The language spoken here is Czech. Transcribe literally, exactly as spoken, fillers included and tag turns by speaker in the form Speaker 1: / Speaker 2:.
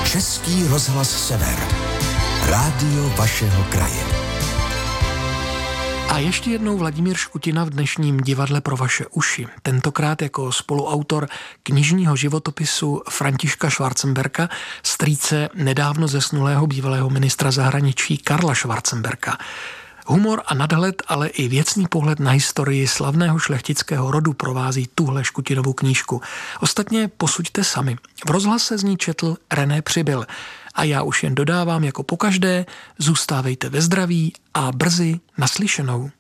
Speaker 1: Český rozhlas Sever. Rádio vašeho kraje.
Speaker 2: A ještě jednou Vladimír Škutina v dnešním divadle pro vaše uši. Tentokrát jako spoluautor knižního životopisu Františka Schwarzenberga, strýce nedávno zesnulého bývalého ministra zahraničí Karla Schwarzenberga. Humor a nadhled, ale i věcný pohled na historii slavného šlechtického rodu provází tuhle Škutinovu knížku. Ostatně posuďte sami. V rozhlase z ní četl René Přibyl. A já už jen dodávám jako pokaždé, zůstávejte ve zdraví a brzy naslyšenou.